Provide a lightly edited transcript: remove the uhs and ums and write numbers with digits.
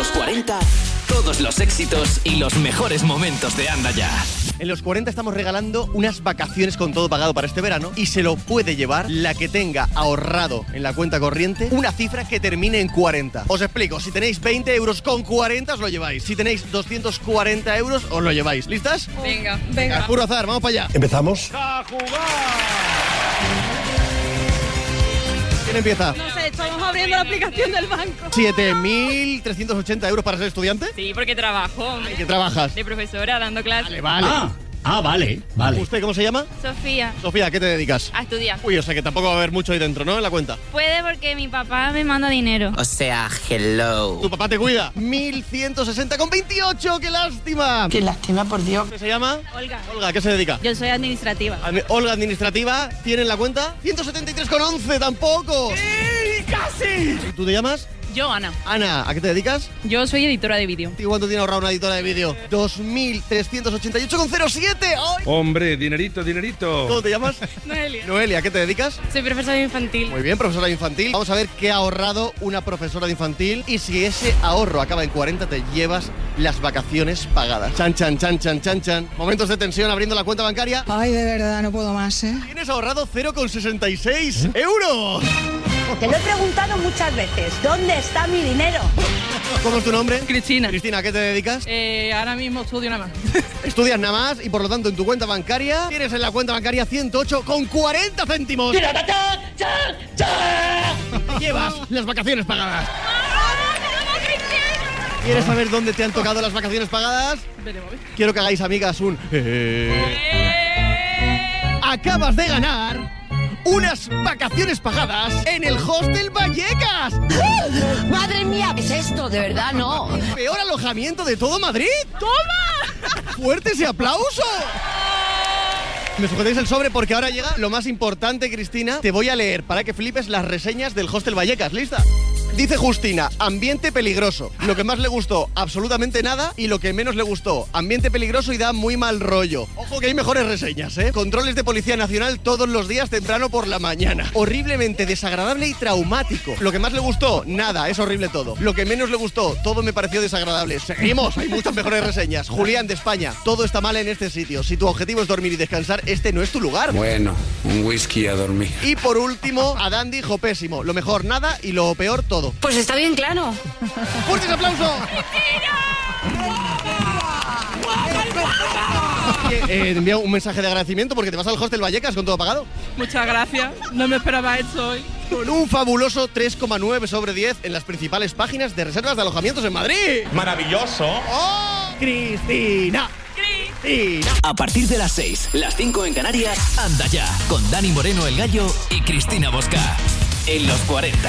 Los 40, todos los éxitos y los mejores momentos de Anda Ya. En los 40 estamos regalando unas vacaciones con todo pagado para este verano y se lo puede llevar la que tenga ahorrado en la cuenta corriente una cifra que termine en 40. Os explico, si tenéis 20 euros con 40 os lo lleváis. Si tenéis 240 euros os lo lleváis. ¿Listas? Venga. Puro azar, vamos para allá. ¿Empezamos? ¡A jugar! ¿Quién empieza? No sé, estamos abriendo la aplicación del banco. 7.380 euros para ser estudiante. Sí, porque trabajo. ¿En qué trabajas? De profesora, dando clases. Vale. Vale. ¿Usted cómo se llama? Sofía, Sofía, ¿a qué te dedicas? a estudiar. Uy, o sea que tampoco va a haber mucho ahí dentro, ¿no? En la cuenta. Puede porque mi papá me manda dinero. O sea, hello. ¿Tu papá te cuida? 1.160,28, ¡qué lástima! Qué lástima, por Dios. ¿Qué se llama? Olga. Olga, ¿a qué se dedica? Yo soy administrativa. Olga Administrativa, ¿tiene en la cuenta? 173,11, tampoco. ¡Sí, casi! ¿Y tú te llamas? Yo, Ana. Ana, ¿a qué te dedicas? Yo soy editora de vídeo. ¿Y cuánto tiene ahorrado una editora de vídeo? 2.388,07. ¡Ay! Hombre, dinerito. ¿Cómo te llamas? Noelia. Noelia, ¿a qué te dedicas? Soy profesora infantil. Muy bien, profesora de infantil. Vamos a ver qué ha ahorrado una profesora de infantil y si ese ahorro acaba en 40 te llevas las vacaciones pagadas. Chan. Momentos de tensión abriendo la cuenta bancaria. Ay, de verdad, no puedo más, ¿eh? Tienes ahorrado 0,66 euros. Te lo he preguntado muchas veces. ¿Dónde está mi dinero? ¿Cómo es tu nombre? Cristina. Cristina, ¿a qué te dedicas? Ahora mismo estudio nada más. Estudias nada más y por lo tanto en tu cuenta bancaria tienes en la cuenta bancaria 108,40 céntimos. Te llevas las vacaciones pagadas. ¿Quieres saber dónde te han tocado las vacaciones pagadas? Veremos. Quiero que hagáis, amigas, un... Acabas de ganar unas vacaciones pagadas en el Hostel Vallecas. ¡Madre mía! ¿Qué es esto? De verdad, no. Peor alojamiento de todo Madrid. ¡Toma! ¡Fuerte ese aplauso! Me sujetéis el sobre porque ahora llega lo más importante, Cristina. Te voy a leer para que flipes las reseñas del Hostel Vallecas. ¿Lista? Dice Justina, ambiente peligroso. Lo que más le gustó, absolutamente nada. Y lo que menos le gustó, ambiente peligroso y da muy mal rollo. Ojo que hay mejores reseñas, ¿eh? Controles de Policía Nacional todos los días temprano por la mañana. Horriblemente desagradable y traumático. Lo que más le gustó, nada, es horrible todo. Lo que menos le gustó, todo me pareció desagradable. Seguimos, hay muchas mejores reseñas. Julián de España, todo está mal en este sitio. Si tu objetivo es dormir y descansar, este no es tu lugar. Bueno, un whisky a dormir. Y por último, Adán dijo pésimo. Lo mejor nada y lo peor todo. Pues está bien claro. ¡Fuertes aplausos! Te envío un mensaje de agradecimiento porque te vas al Hostel Vallecas con todo pagado. Muchas gracias. No me esperaba esto hoy. Con un fabuloso 3,9 sobre 10 en las principales páginas de reservas de alojamientos en Madrid. ¡Maravilloso! ¡Oh! ¡Cristina! A partir de las 6, las 5 en Canarias, Anda Ya, con Dani Moreno el Gallo y Cristina Bosca. En los 40.